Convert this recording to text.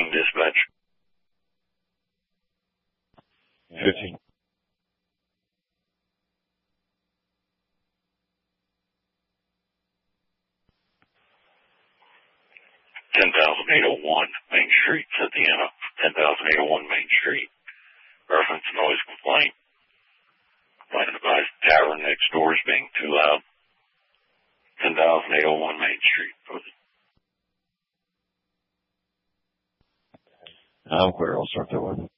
15 dispatch. 15. Main Street, Indiana. 10,801 Main Street. Reference noise complaint. Complaint advised the tavern next door is being too loud. 10,801 Main Street. Where I'll start that one.